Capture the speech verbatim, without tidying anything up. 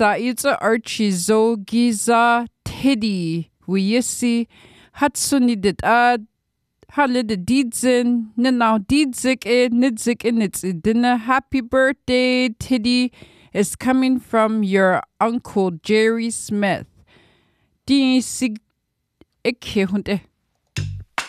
Saitza Archie Zo Giza Teddy Wiyisi Hatsuni Ad Halida Didzin Nanau Didzik it Nidzik in its dinner. Happy birthday, Teddy is coming from your Uncle Jerry Smith. Die sig ikke hunde.